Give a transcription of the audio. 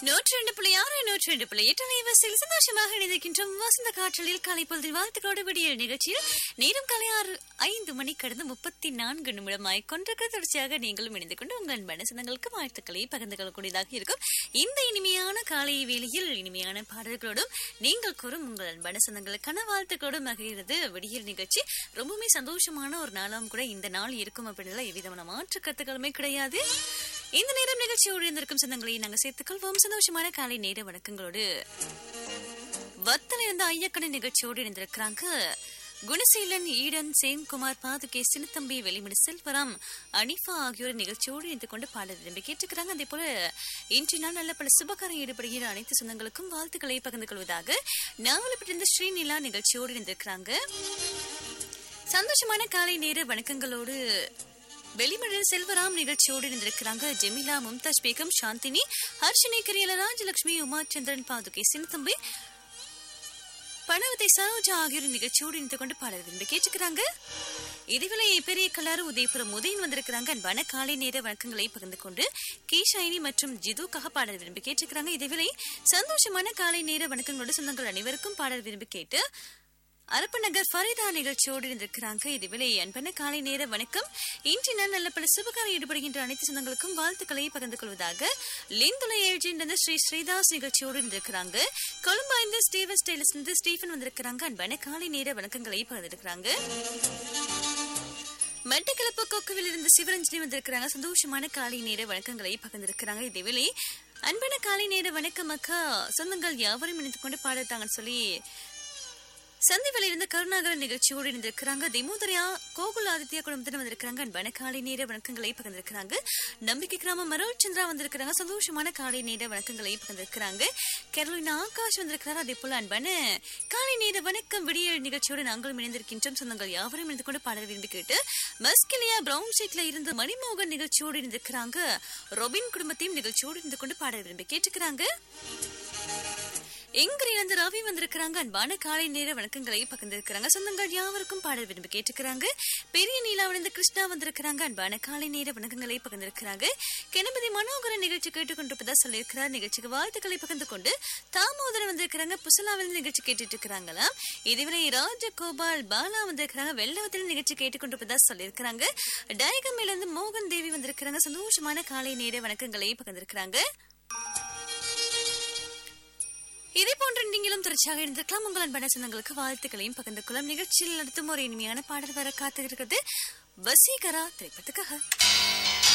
102.6 102.8 அலைவரிசையில் சந்தோஷமாக இணைந்திருக்கின்றோம். வசந்த காற்றலில் காலை பொழுதில் வாழ்த்துக்களோடு விடியல் நிகழ்ச்சியில் நேரம் காலை 5 மணி கடந்து 34 நிமிடமாய் கொண்டிருக்கிற தொடர்ச்சியாக நீங்களும் இணைந்து கொண்டு உங்கள் அன்பான சொந்தங்களுக்கு வாழ்த்துக்களை பகிர்ந்து கொள்ளக்கூடியதாக இருக்கும். இந்த இனிமையான காலை வேளையில் இனிமையான பாடல்களோடும் நீங்கள் கூறும் உங்கள் அன்பான சொந்தங்களுக்கான வாழ்த்துக்களோடும் மகிழ்கிறது விடியல் நிகழ்ச்சி. ரொம்பவுமே சந்தோஷமான ஒரு நாளாம் கூட இந்த நாள் இருக்கும் அப்படின்னா எவ்விதமான மாற்று கருத்துக்களுமே கிடையாது. இந்த நேரம் நிகழ்ச்சியோடு இருந்திருக்கும் சொந்தங்களை நாங்கள் சேர்த்துக் கொள்வோம். சந்தோஷமான காலை நேர வணக்கங்களோடு வத்தல இருந்த ஐயக்கணி நிகழ்ச்சியோடு இருந்திருக்கிறாங்க குணசீலன், ஈடன், சேம்குமார், பாதுகே, சின்னத்தம்பி, வெளிமணி செல்வராம், அனிஃபா ஆகியோர் நிகழ்ச்சியோடு இணைந்து கொண்டு பாடல் விரும்பி கேட்டுக்கிறாங்க. அதே போல இன்று நாள் நல்ல பல சுபகாரம் ஈடுபடுகிற அனைத்து சொந்தங்களுக்கும் வாழ்த்துக்களை பகிர்ந்து கொள்வதாக நாவலப்பட்டிருந்த ஸ்ரீநிலா நிகழ்ச்சியோடு இருந்திருக்கிறாங்க. சந்தோஷமான காலை நேர வணக்கங்களோடு வெளிமணி செல்வராம் நிகழ்ச்சியோடு இருந்திருக்கிறாங்க ஜெமிலா, மும்தாஜ் பேகம், சாந்தினி, ஹர்ஷினி, கரியல, ராஜலட்சுமி, உமாச்சந்திரன், பாதுகே, சின்னத்தம்பி, பணவத்தை, சரோஜா ஆகியோர் நிகழ்ச்சியோடு இணைந்து கொண்டு பாடல் விரும்பி கேட்டுக்கிறாங்க. இதுவேளை பெரிய கலாறு உதயபுரம் உதயன் வந்திருக்கிறாங்க. அன்பான காலை நேர வணக்கங்களை பகிர்ந்து கொண்டு கேஷாயினி மற்றும் ஜிதுக்காக பாடல் விரும்பி கேட்டுக்கிறாங்க. இதுவேளை சந்தோஷமான காலை நேர வணக்கங்களோடு சொந்தங்கள் அனைவருக்கும் பாடல் விரும்பி கேட்டு அரப்பநகர் ஃபரிதா நிகழ்ச்சியோடு இருந்திருக்கிறாங்க. இதுவேளை அன்பான காலை நேர வணக்கம். இன்று நாள் நல்ல பல சுபகாரம் ஈடுபடுகின்ற அனைத்து சொந்தங்களுக்கும் வாழ்த்துக்களை பகிர்ந்து கொள்வதாக லிந்துலை ஏஜென்ட் ஸ்ரீ ஸ்ரீதாஸ் நிகழ்ச்சியோடு இருந்திருக்கிறாங்க. கொழும்பு 5 ஸ்டீவன் ஸ்டைலிஸ் ஸ்டீஃபன் வந்திருக்கிறாங்க. அன்பான காலை நேர வணக்கங்களை பகிர்ந்திருக்கிறாங்க. மட்டக்களப்பு கொக்குவில் இருந்து சிவரஞ்சனி வந்திருக்கிறாங்க. சந்தோஷமான காலை நேர வணக்கங்களை பகிர்ந்திருக்கிறாங்க. இதேவேளை அன்பான காலை நேர வணக்கம் அக்கா, சொந்தங்கள் யாவரும் இணைந்து கொண்டு பாடத்தாங்கன்னு சொல்லி சந்திவெளியில இருந்து கருணாகரன் நிகழ்ச்சியோடு இருந்திருக்கிறாங்க. திமுதரையா கோகுல் ஆதித்யா குடும்பத்தினர் வந்திருக்கிறாங்க. அன்பான காலை நேர வணக்கங்களை பகிர்ந்திருக்கிறாங்க. நம்பிக்கை கிராமம் மரோல் சந்திரா வந்திருக்கிறாங்க. சந்தோஷமான காலை நேர வணக்கங்களை பகிர்ந்திருக்கிறாங்க. கேரளின் ஆகாஷ் வந்திருக்கிறார். அதே போல அன்பான காலை நேர வணக்கம் விடியல் நிகழ்ச்சியோடு நாங்களும் இணைந்திருக்கின்றோம். சொந்தங்கள் யாவரும் இணைந்து கொண்டு பாடல் விரும்பி கேட்டு மஸ்கிலியா பிரவுன் ஷீட்ல இருந்து மணிமோகன் நிகழ்ச்சியோடு இருந்திருக்கிறாங்க. ரொபின் குடும்பத்தையும் நிகழ்ச்சியோடு இருந்து கொண்டு பாடல் விரும்பி கேட்டுக்கிறாங்க. எங்கிருந்து ரவி வந்திருக்கிறாங்க. அன்பான காலை நேர வணக்கங்களை பகிர்ந்திருக்கிறாங்க. சொந்தங்கள் யாவருக்கும் பாடல் விரும்பி கேட்டுக்கிறாங்க. பெரிய நீலாவிலிருந்து கிருஷ்ணா வந்திருக்கிறாங்க. அன்பான காலை நேர வணக்கங்களை பகிர்ந்திருக்கிறாங்க. கணபதி மனோகரன் நிகழ்ச்சி கேட்டுக்கொண்டிருப்பதா சொல்லியிருக்கிறார். நிகழ்ச்சிக்கு வாழ்த்துக்களை பகிர்ந்து கொண்டு தாமோதரன் வந்திருக்கிறாங்க. புசலாவில் நிகழ்ச்சி கேட்டுட்டு இருக்கிறாங்களா. இதுவரை ராஜகோபால் பாலா வந்திருக்கிறாங்க. வெள்ளவத்தில் நிகழ்ச்சி கேட்டுக்கொண்டிருப்பதா சொல்லியிருக்கிறாங்க. டயகமில இருந்து மோகன் தேவி வந்திருக்கிறாங்க. சந்தோஷமான காலை நேர வணக்கங்களை பகிர்ந்திருக்கிறாங்க. இதே போன்ற நீங்களும் தொடர்ச்சியாக இருந்திருக்கலாம். உங்கள் அன்பான சொந்தங்களுக்கு வாழ்த்துக்களையும் பகிர்ந்து கொள்ளும். நிகழ்ச்சியில் நடத்தும் ஒரு இனிமையான பாடல் வர காத்துக்கிறது வசீகரா திரைப்படத்துக்காக.